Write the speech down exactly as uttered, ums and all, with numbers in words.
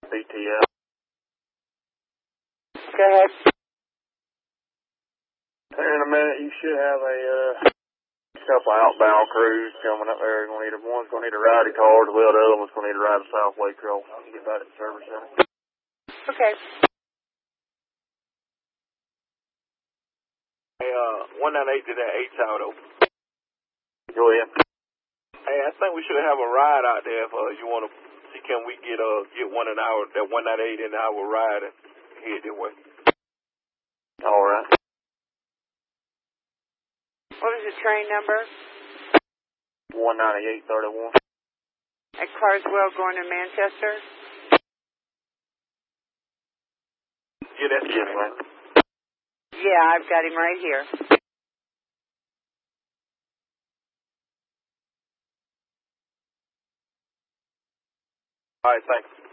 B T L. Go ahead. In a minute, you should have a uh, couple outbound crews coming up there. Gonna need a, one's going to need a ride a car as well. The other one's going to need to ride a Southway Crow. Get back at the service center. Okay. Hey, uh, one ninety-eight to that eight tower though. Go ahead. Hey, I think we should have a ride out there if uh, you want to see, can we get uh get one an hour, that one ninety-eight an hour ride and head that way. All right. What is the train number? one ninety-eight thirty-one. At Carswell going to Manchester? Yeah, that's Yes, it. ma'am. Yeah, I've got him right here. All right, thanks.